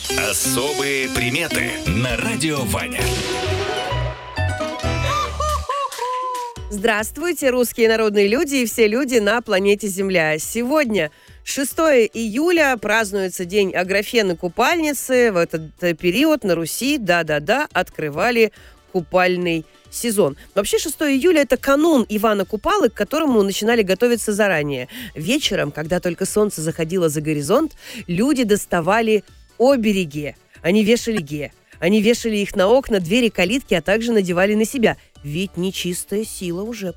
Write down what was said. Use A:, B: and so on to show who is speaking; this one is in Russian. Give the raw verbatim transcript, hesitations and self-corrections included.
A: Особые приметы на радио Ваня.
B: Здравствуйте, русские народные люди и все люди на планете Земля. Сегодня шестое июля, празднуется День Аграфены Купальницы. В этот период на Руси, да-да-да, открывали купальный сезон. Вообще шестое июля – это канун Ивана Купалы, к которому начинали готовиться заранее. Вечером, когда только солнце заходило за горизонт, люди доставали обереги. Они вешали ге. Они вешали их на окна, двери, калитки, а также надевали на себя. Ведь нечистая сила уже